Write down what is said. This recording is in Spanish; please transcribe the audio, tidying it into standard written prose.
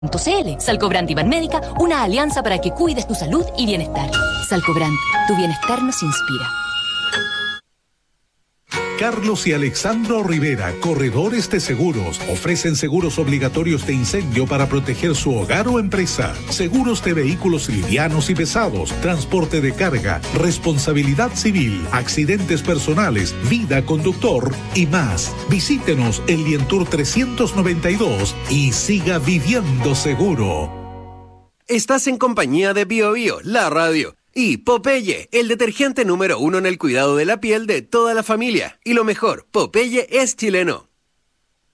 Salcobrand y Banmédica, una alianza para que cuides tu salud y bienestar. Salcobrand, tu bienestar nos inspira. Carlos y Alexandro Rivera, corredores de seguros, ofrecen seguros obligatorios de incendio para proteger su hogar o empresa, seguros de vehículos livianos y pesados, transporte de carga, responsabilidad civil, accidentes personales, vida conductor y más. Visítenos en Lientour 392 y siga viviendo seguro. Estás en compañía de Bio Bio, la radio. Y Popeye, el detergente número 1 en el cuidado de la piel de toda la familia. Y lo mejor, Popeye es chileno.